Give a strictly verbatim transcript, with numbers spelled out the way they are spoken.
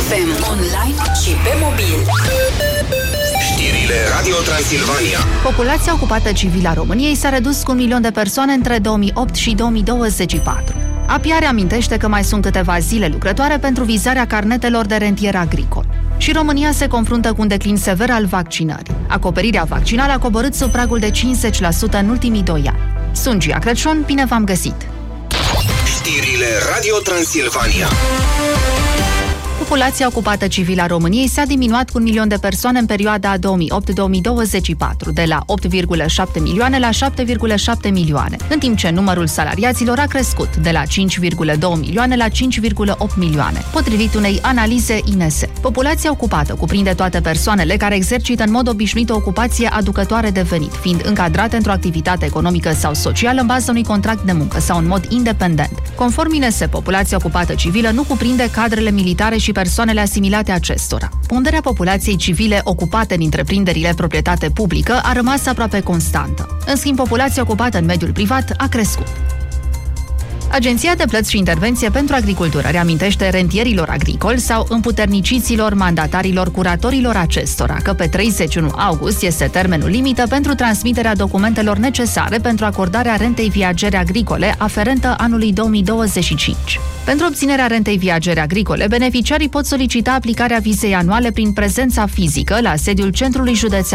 F M, online și pe mobil. Știrile Radio Transilvania. Populația ocupată civilă a României s-a redus cu un milion de persoane între două mii opt și două mii douăzeci și patru. A P I A reamintește că mai sunt câteva zile lucrătoare pentru vizarea carnetelor de rentier agricol. Și România se confruntă cu un declin sever al vaccinării. Acoperirea vaccinală a coborât sub pragul de cincizeci la sută în ultimii doi ani. Sunt Gia Crăciun, bine v-am găsit! Știrile Radio Transilvania. Populația ocupată civilă a României s-a diminuat cu un milion de persoane în perioada două mii opt - două mii douăzeci și patru, de la opt virgulă șapte milioane la șapte virgulă șapte milioane, în timp ce numărul salariaților a crescut de la cinci virgulă doi milioane la cinci virgulă opt milioane, potrivit unei analize I N S. Populația ocupată cuprinde toate persoanele care exercită în mod obișnuit o ocupație aducătoare de venit, fiind încadrate într-o activitate economică sau socială în baza unui contract de muncă sau în mod independent. Conform I N S, populația ocupată civilă nu cuprinde cadrele militare și persoanele asimilate acestora. Ponderea populației civile ocupate în întreprinderile proprietate publică a rămas aproape constantă. În schimb, populația ocupată în mediul privat a crescut. Agenția de Plăți și Intervenție pentru Agricultură reamintește rentierilor agricoli sau împuterniciților, mandatarilor, curatorilor acestora că pe treizeci și unu august este termenul limită pentru transmiterea documentelor necesare pentru acordarea rentei viagere agricole aferentă anului două mii douăzeci și cinci. Pentru obținerea rentei viagere agricole, beneficiarii pot solicita aplicarea vizei anuale prin prezența fizică la sediul Centrului Județean